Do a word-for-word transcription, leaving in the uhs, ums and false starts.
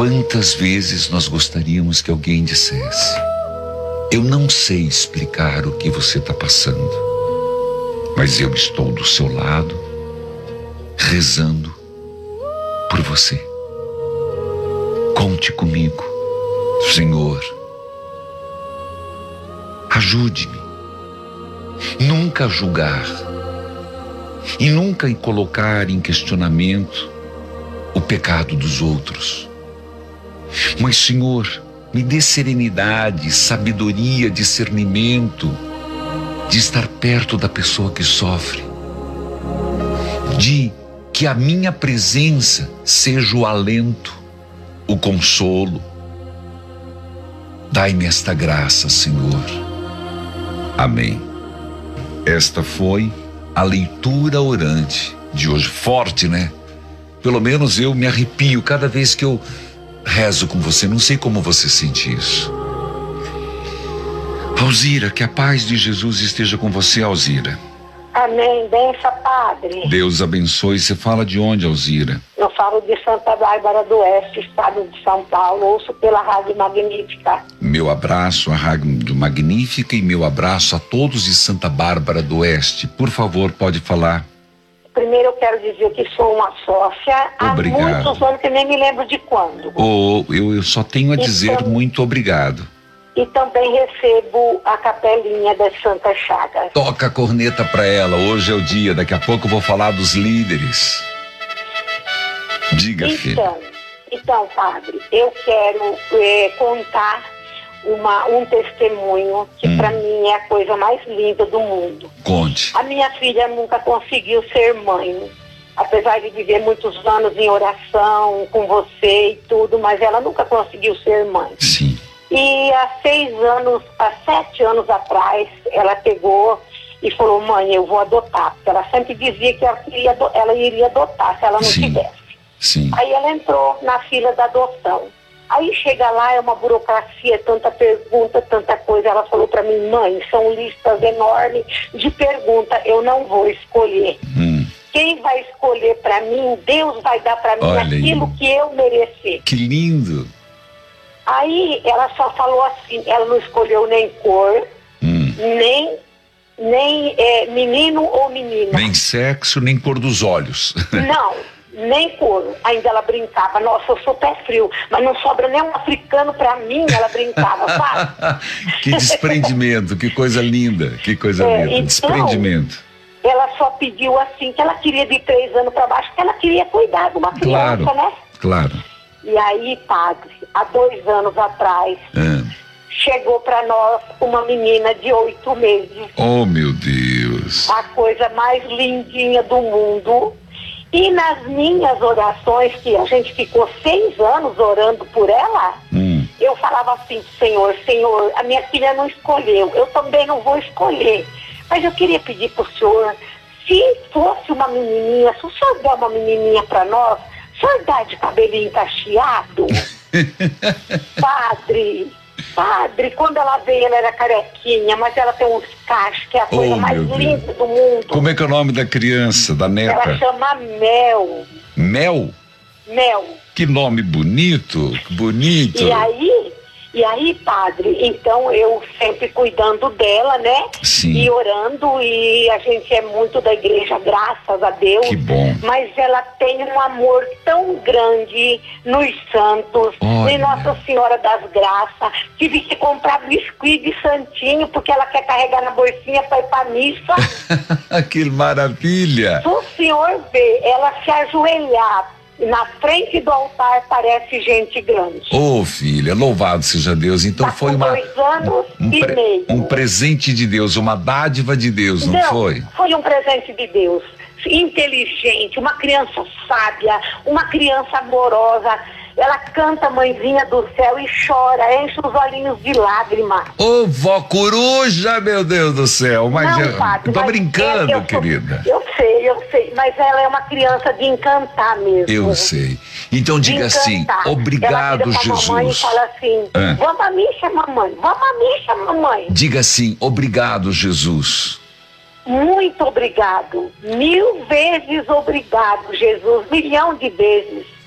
Quantas vezes nós gostaríamos que alguém dissesse: eu não sei explicar o que você está passando, mas eu estou do seu lado, rezando por você. Conte comigo, Senhor. Ajude-me. Nunca julgar e nunca colocar em questionamento o pecado dos outros. Mas, Senhor, me dê serenidade, sabedoria, discernimento de estar perto da pessoa que sofre, de que a minha presença seja o alento, o consolo. Dai-me esta graça, Senhor. Amém. Esta foi a leitura orante de hoje. Forte, né? Pelo menos eu me arrepio cada vez que eu rezo com você. Não sei como você sente isso. Alzira, que a paz de Jesus esteja com você, Alzira. Amém. Bença, Padre. Deus abençoe. Você fala de onde, Alzira? Eu falo de Santa Bárbara do Oeste, estado de São Paulo. Ouço pela Rádio Magnífica. Meu abraço à Rádio Magnífica e meu abraço a todos de Santa Bárbara do Oeste. Por favor, pode falar. Primeiro eu quero dizer que sou uma sócia Obrigado. Há muitos anos, que nem me lembro de quando. Oh, eu, eu só tenho a dizer Então, muito obrigado. E também recebo a capelinha das Santas Chagas. Toca a corneta pra ela, hoje é o dia, daqui a pouco eu vou falar dos líderes. Diga, filha. Então, então, Padre, eu quero é, contar uma, um testemunho que Hum. para mim é a coisa mais linda do mundo. Conte. A minha filha nunca conseguiu ser mãe, apesar de viver muitos anos em oração com você e tudo, mas ela nunca conseguiu ser mãe. Sim. E há seis anos, há sete anos atrás, ela pegou e falou: mãe, eu vou adotar. Porque ela sempre dizia que ela, queria, ela iria adotar se ela não Sim. tivesse. Sim. Aí ela entrou na fila da adoção. Aí chega lá, é uma burocracia, tanta pergunta, tanta coisa. Ela falou para mim: mãe, são listas enormes de perguntas, eu não vou escolher. Hum. Quem vai escolher para mim, Deus vai dar para mim Olha aquilo aí. que eu merecer. Que lindo. Aí ela só falou assim, ela não escolheu nem cor, Hum. nem, nem é, menino ou menina. Nem sexo, nem cor dos olhos. Não, nem cor. Ainda ela brincava: nossa, eu sou pé frio, mas não sobra nem um africano pra mim, ela brincava, sabe? Que desprendimento, que coisa linda, que coisa É, linda, então, desprendimento. Ela só pediu assim, que ela queria de três anos pra baixo, que ela queria cuidar de uma criança, Claro, né? claro. E aí, Padre, há dois anos atrás, Ah. chegou pra nós uma menina de oito meses. Oh, meu Deus. A coisa mais lindinha do mundo. E nas minhas orações, que a gente ficou seis anos orando por ela, Hum. eu falava assim: Senhor, Senhor, a minha filha não escolheu, eu também não vou escolher. Mas eu queria pedir para o Senhor, se fosse uma menininha, se o Senhor der uma menininha para nós, o Senhor dá de cabelinho cacheado? Padre... Padre, quando ela veio, ela era carequinha, mas ela tem uns cachos, que é a coisa Oh, mais meu Deus. linda do mundo. Como é que é o nome da criança, da Ela neta? chama Mel. Mel? Mel. Que nome bonito, bonito. E aí, e aí, Padre, então eu sempre cuidando dela, né? Sim. E orando, e a gente é muito da igreja, graças a Deus. Que bom. Mas ela tem um amor tão grande nos santos, Olha. em Nossa Senhora das Graças. Tive que comprar biscuit de santinho, porque ela quer carregar na bolsinha para ir pra missa. Que maravilha. Se o senhor vê ela se ajoelhar na frente do altar, parece gente grande. Ô, filha, louvado seja Deus. Então Tá foi com uma, dois anos um, e pre- meio. um presente de Deus, uma dádiva de Deus, não, foi? Foi um presente de Deus. Inteligente, uma criança sábia, uma criança amorosa. Ela canta Mãezinha do Céu e chora, enche os olhinhos de lágrimas. Ô, vó coruja, meu Deus do céu. Mas Não, eu padre, tô mas brincando, eu sou- querida. Eu sei, eu sei, mas ela é uma criança de encantar mesmo. Eu sei. Então De diga assim, encantar. obrigado, ela vira pra mamãe e Jesus. fala assim: É. vamos à missa, mamãe, vamos à missa, mamãe. Diga assim, obrigado, Jesus. Muito obrigado, mil vezes obrigado, Jesus, milhão de vezes.